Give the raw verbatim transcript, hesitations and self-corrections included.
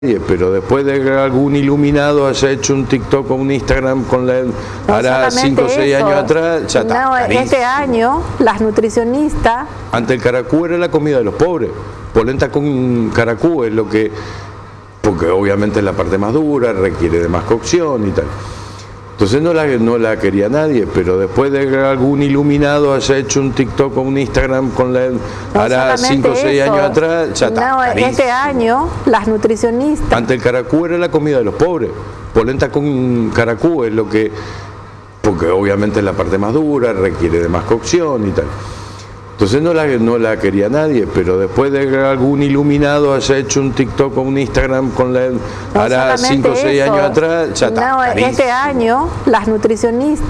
Pero después de que algún iluminado haya hecho un TikTok o un Instagram con la no hará cinco o seis años atrás, ya está. No, este año las nutricionistas. Ante el caracú era la comida de los pobres. Polenta con caracú es lo que, porque obviamente es la parte más dura, requiere de más cocción y tal. Entonces no la, no la quería nadie, pero después de que algún iluminado haya hecho un TikTok o un Instagram con la no hará cinco o seis años atrás, ya está. No, este año las nutricionistas. Ante el caracú era la comida de los pobres. Polenta con caracú es lo que, porque obviamente es la parte más dura, requiere de más cocción y tal. Entonces no la, no la quería nadie, pero después de que algún iluminado haya hecho un TikTok o un Instagram con la no hará cinco o seis años atrás, ya está. No, este año las nutricionistas.